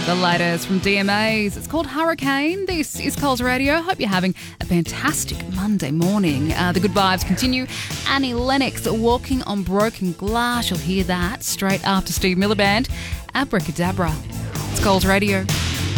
The latest from DMAs. It's called Hurricane. This is Coles Radio. Hope you're having a fantastic Monday morning. The good vibes continue. Annie Lennox, Walking on Broken Glass. You'll hear that straight after Steve Miller Band. Abracadabra. It's Coles Radio.